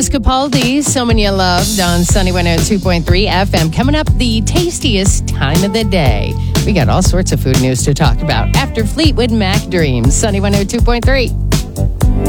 was Capaldi, Someone You Loved on Sunny 102.3 FM. Coming up, the tastiest time of the day. We got all sorts of food news to talk about after Fleetwood Mac Dreams, Sunny 102.3.